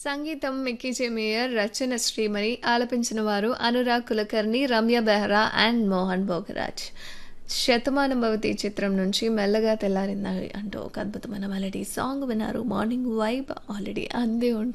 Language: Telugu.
సంగీతం మిక్కీ జె మేయర్, రచన శ్రీమణి, ఆలపించిన వారు అనురాగ్ కులకర్ణి, రమ్య బెహ్రా అండ్ మోహన్ భోగరాజ్. 'శతమానం భవతి' చిత్రం నుంచి 'మెల్లగా తెల్లారిందా' అంటూ ఒక అద్భుతమైన మెలడీ సాంగ్ విన్నారు. మార్నింగ్ వైబ్ ఆల్రెడీ అందే